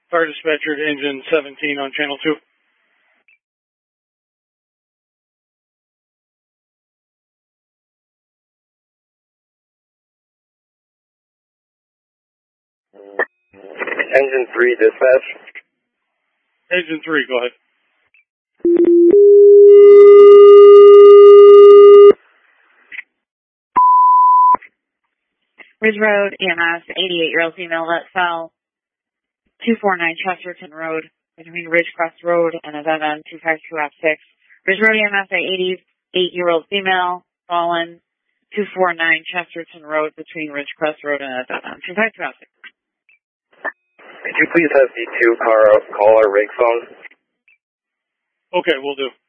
Fire dispatcher to engine 17 on channel 2. Engine 3 dispatch. Engine 3, go ahead. Ridge Road, EMS, 88-year-old female that fell 249 Chesterton Road between Ridgecrest Road and Aveva 252F6. Ridge Road, EMS, 88-year-old female fallen 249 Chesterton Road between Ridgecrest Road and Aveva 252F6. Could you please have D2 call our rig phone? Okay, we'll do.